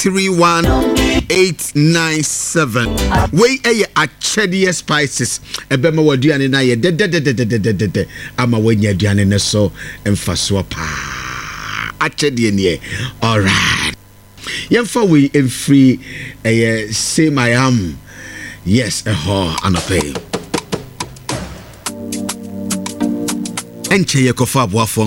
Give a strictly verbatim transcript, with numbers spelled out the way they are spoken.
three one eight nine seven. We a achedie spices. Ebema waduane na ye de de de de de de de de. Ama wenya aduane ne so emfa so pa. Achedie ne. All right. Yemfa we free eh same I am. Yes, a ho anope. Enche ye kofa boafo